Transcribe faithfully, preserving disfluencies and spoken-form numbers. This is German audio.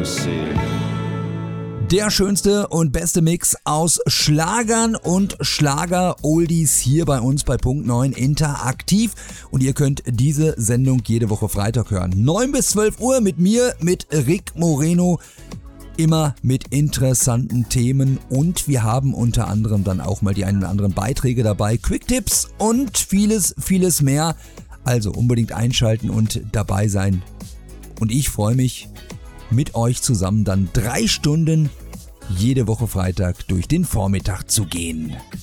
see. Der schönste und beste Mix aus Schlagern und Schlager-Oldies hier bei uns bei Punkt neun interaktiv. Und ihr könnt diese Sendung jede Woche Freitag hören. neun bis zwölf Uhr mit mir, mit Rick Moreno. Immer mit interessanten Themen. Und wir haben unter anderem dann auch mal die einen oder anderen Beiträge dabei. Quick-Tipps und vieles, vieles mehr. Also unbedingt einschalten und dabei sein. Und ich freue mich, mit euch zusammen dann drei Stunden jede Woche Freitag durch den Vormittag zu gehen.